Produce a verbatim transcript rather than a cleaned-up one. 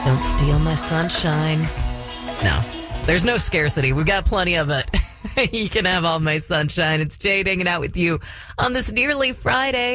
Don't steal my sunshine. No, there's no scarcity. We've got plenty of it. You can have all my sunshine. It's Jade hanging out with you on this nearly Friday.